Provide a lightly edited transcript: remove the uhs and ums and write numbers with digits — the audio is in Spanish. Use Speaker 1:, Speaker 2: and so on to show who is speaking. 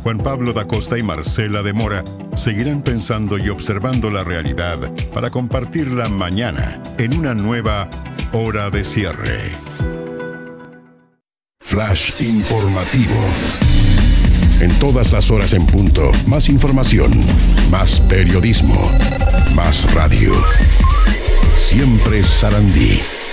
Speaker 1: Juan Pablo da Costa y Marcela de Mora seguirán pensando y observando la realidad para compartirla mañana en una nueva Hora de Cierre.
Speaker 2: Flash informativo. En todas las horas en punto, más información, más periodismo, más radio. Siempre Sarandí.